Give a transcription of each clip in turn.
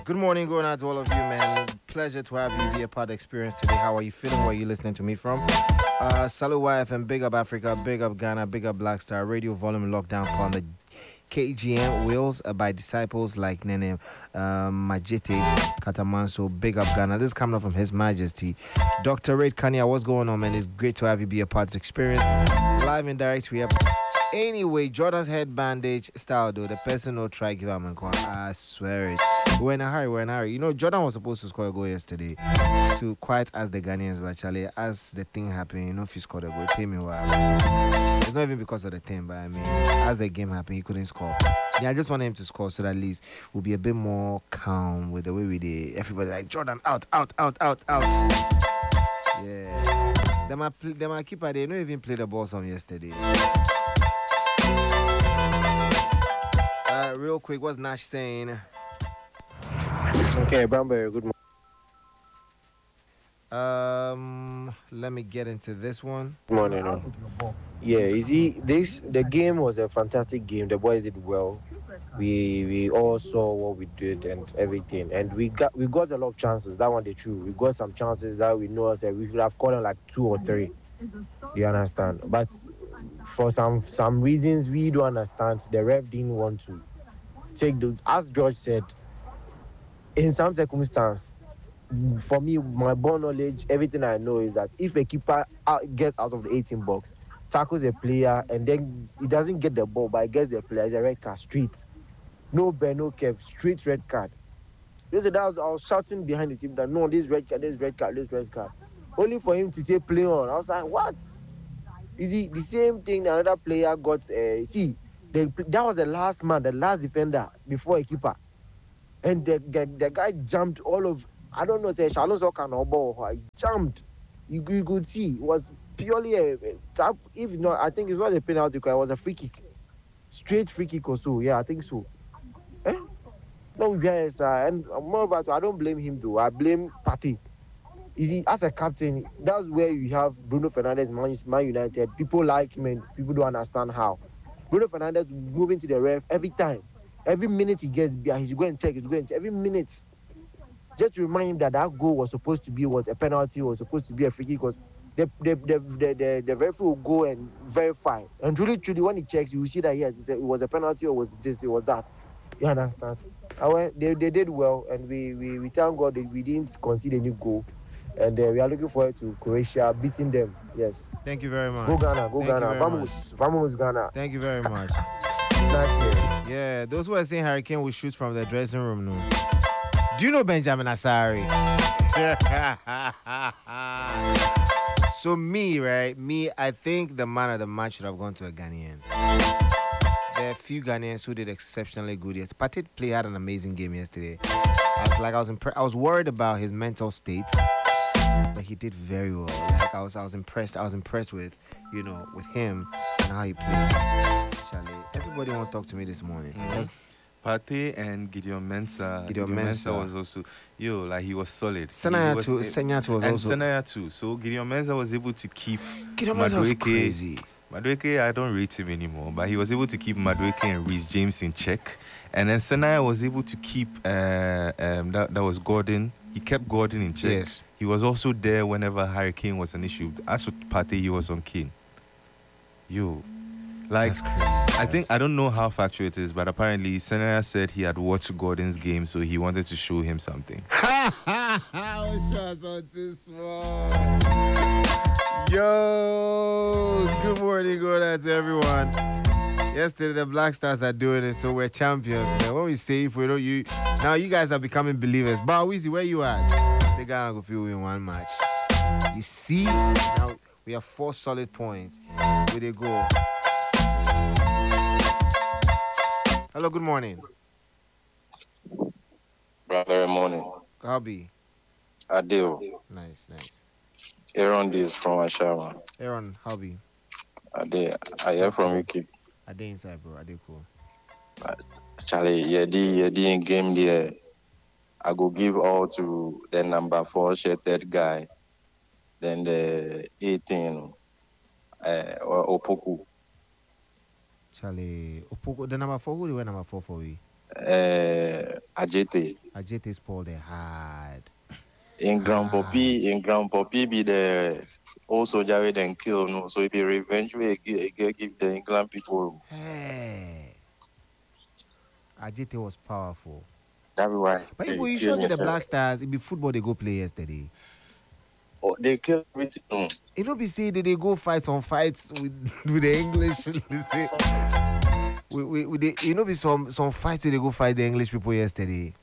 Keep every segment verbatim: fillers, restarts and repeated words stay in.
Good morning, going out to all of you, man. Pleasure to have you be a part of the experience today. How are you feeling? Where are you listening to me from? Uh, Salute Y F M, big up Africa, big up Ghana, big up Black Star, radio volume lockdown on the K G M wheels uh, by disciples like Nene um, Majete Katamanso, big up Ghana. This is coming up from His Majesty. Doctor Red Kania, what's going on, man? It's great to have you be a part of the experience. Live and direct, we have. Anyway, Jordan's head bandage style though, the person no try give him a call. I swear it. We're in a hurry, we're in a hurry. You know, Jordan was supposed to score a goal yesterday to quite as the Ghanaians, but actually, as the thing happened, you know, if he scored a goal, pay me well. It's not even because of the thing, but I mean, as the game happened, he couldn't score. Yeah, I just want him to score so that at least we'll be a bit more calm with the way we did. Everybody like, Jordan, out, out, out, out, out. Yeah. Then my, then my keeper, they don't even play the ball some yesterday. Uh, real quick, what's Nash saying? Okay, Bramber, good morning. Um, let me get into this one. Good morning. No. Yeah, you see, this the game was a fantastic game. The boys did well. We we all saw what we did and everything, and we got we got a lot of chances. That one the truth. We got some chances that we know that we could have caught on like two or three. You understand? But for some some reasons we don't understand, the ref didn't want to take the. As George said, in some circumstances, for me, my born knowledge, everything I know is that if a keeper out, gets out of the eighteen box, tackles a player, and then he doesn't get the ball, but he gets the player, it's a red card, straight. No bear, no kev, straight red card. This, that was, I was shouting behind the team that, no, this red card, this red card, this red card. Only for him to say play on. I was like, what? Is it the same thing another player got? Uh, see, the, that was the last man, the last defender before a keeper. And the, the, the guy jumped all of, I don't know, say Shalom Sokan or ball. He jumped. You, you could see it was purely a, a tap. If not, I think it was a penalty. It was a free kick, straight free kick or so. Yeah, I think so. Eh? No, yes, uh, and more about. I don't blame him though. I blame Partey. You see, as a captain, that's where you have Bruno Fernandes, Man, Man United. People like him and people don't understand how. Bruno Fernandes moving to the ref every time. Every minute he gets beer, he's going to check, he's going to check. Every minute. Just to remind him that that goal was supposed to be what a penalty, was supposed to be a free kick. Was the the the the, the, the referee will go and verify. And truly, truly, when he checks, you will see that yes, it was a penalty or was this, it was that. You understand? However, they, they did well, and we, we, we thank God that we didn't concede any goal. And uh, we are looking forward to Croatia beating them. Yes. Thank you very much. Go Ghana, go Thank Ghana. Vamos, vamos Ghana. Thank you very much. Nice. Yeah, those who are saying Hurricane will shoot from the dressing room, no. Do you know Benjamin Asari? So me, right? Me, I think the man of the match should have gone to a Ghanaian. There are a few Ghanaians who did exceptionally good. Yes, Partey play had an amazing game yesterday. I was like, I was impre- I was worried about his mental state, but he did very well. Like I was, I was impressed. I was impressed with, you know, with him and how he played. Charlie, everybody want to talk to me this morning. Mm-hmm. Partey and Gideon Mensah. Gideon, Gideon Mensah. Mensah was also, yo, like he was solid. Senaya was, too. Senaya too was and also. And Senaya too. So Gideon Mensah was able to keep Gideon Mensah was crazy. Madueke, I don't rate him anymore, but he was able to keep Madueke and Reece James in check. And then Senaya was able to keep, uh, um, that, that was Gordon. He kept Gordon in check. Yes. He was also there whenever Harry Kane was an issue. As for Partey, he was on Kane. Yo. Like, I think, I don't know how factual it is, but apparently Senaya said he had watched Gordon's game, so he wanted to show him something. I was on this one. Yo, good morning, good night to everyone. Yesterday, the Black Stars are doing it, so we're champions, man. When we say if we don't, you now you guys are becoming believers. But Weezy, where you at? They gotta go feel win one match. You see, now we have four solid points. Where they go? Hello, good morning. Brother, morning. Hobby. Adeo. Nice, nice. Aaron is from Ashama. Aaron, Hobby. Ade, I hear from U K. Ade inside, bro. Ade cool. Charlie, yeah, the yeah, game there. I go give all to the number four shirted guy. Then the eighteen, uh, Opoku. Charlie, Opoku, the number four, who the way number four for we? uh, Ajete. Ajete Paul, they hard. In Grand Poppy, in Grand Poppy be the also Jared and kill no, so it be revenge we give, give the England people. Hey, Ajete was powerful. That's why. But if you sure the Black Stars, it be football they go play yesterday. Oh, they kill everything. It don't be say that they go fight some fights with with the English. we, we, we they, you know be some some fights where they go fight the English people yesterday.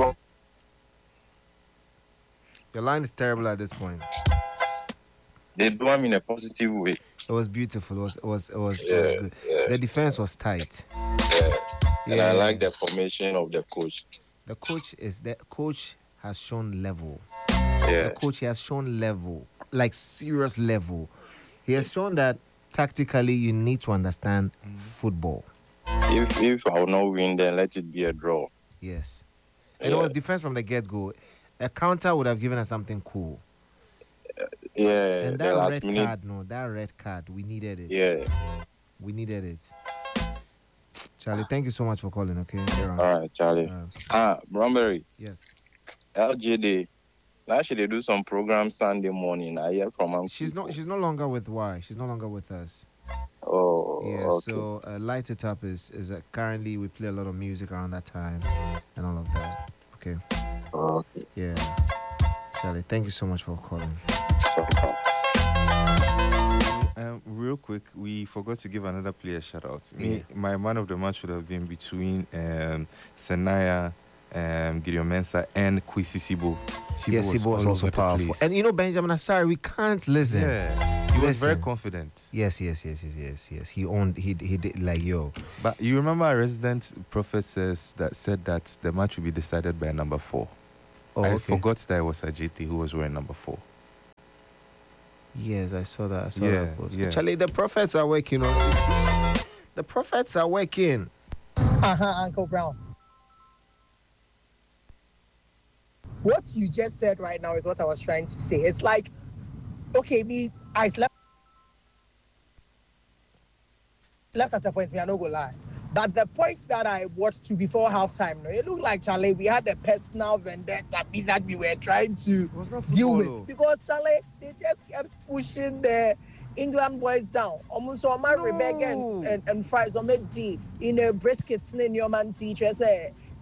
Your line is terrible at this point. They do them in a positive way. It was beautiful. It was it was it was, yeah, it was good. Yeah. The defense was tight. Yeah. And yeah. I like the formation of the coach. The coach is the coach has shown level. Yeah. The coach has shown level, like serious level. He has shown that tactically you need to understand mm. football. If if I will not win, then let it be a draw. Yes. And yeah. it was defense from the get-go. A counter would have given us something cool. Uh, yeah. And that red minute. card, no, that red card, we needed it. Yeah. We needed it. Charlie, thank you so much for calling, okay? All right, Charlie. Uh, ah, Bromberry. Yes. L J D. Last year they do some program Sunday morning. I hear from her. She's not. She's no longer with Y. She's no longer with us. Oh. Yeah. Okay. So uh, Light It Up is is uh, currently we play a lot of music around that time and all of that. Okay. Okay. Yeah. Charlie, thank you so much for calling. Um, real quick, we forgot to give another player shout out. Me, yeah. My man of the match would have been between um, Senaya, um, Gideon Mensah, and Kwesi Sibo. Sibo yes, Sibo was also powerful. And you know, Benjamin Asari, we can't listen. Yeah, he listen. was very confident. Yes, yes, yes, yes, yes, yes. He owned. He he did like yo. But you remember our resident prophet says that said that the match will be decided by number four. Oh, I okay. forgot that it was Ajete who was wearing number four. Yes, I saw that. I saw yeah, that post. Yeah. Actually, the prophets are working on this. The prophets are working. Uh-huh, Uncle Brown. What you just said right now is what I was trying to say. It's like, okay, me, I slept, left at a point, me, I don't go lie. But the point that I watched to before halftime, no, it looked like, Charlie, we had a personal vendetta that we were trying to deal with. Though. Because, Charlie, they just kept pushing the England boys down. Almost on my no. Rebecca and, and, and fries on the D in a briskets in your man teacher say,